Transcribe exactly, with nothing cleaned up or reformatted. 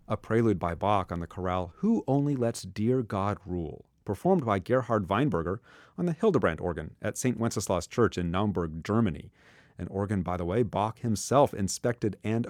a prelude by Bach on the chorale Who Only Lets Dear God Rule, performed by Gerhard Weinberger on the Hildebrandt organ at Saint Wenceslaus Church in Naumburg, Germany. An organ, by the way, Bach himself inspected and